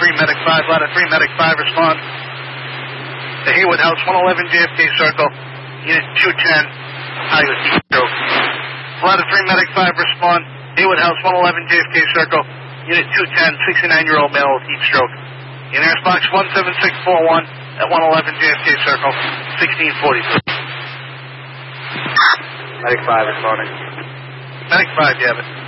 3, Medic 5, Ladder 3, Medic 5, respond. The Haywood House, 111 JFK Circle, Unit 210, high with heat stroke. Ladder 3, Medic 5, respond. Haywood House, 111 JFK Circle, Unit 210, 69-year-old male with heat stroke. In Airs Box 17641 at 111 JFK Circle, 1642. Medic 5 responding. Medic 5, you have it.